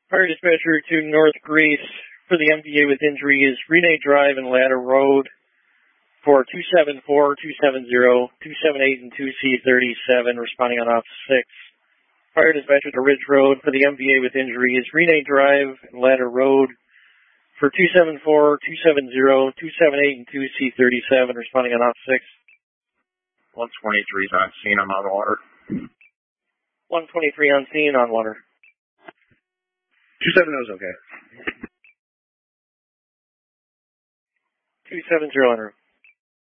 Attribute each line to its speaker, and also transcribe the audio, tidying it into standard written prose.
Speaker 1: Fire dispatcher to North Grace for the MVA with injury is Renee Drive and Ladder Road for 274, 270, 278, and 2C37, responding on Office 6. Fire dispatcher to Ridge Road for the MVA with injury is Renee Drive and Ladder Road for 274, 270, 278, and 2C37, responding on Office 6.
Speaker 2: 123 is on scene. I'm on water.
Speaker 1: 123 on scene, on water.
Speaker 3: 270 is okay.
Speaker 1: 270 en route.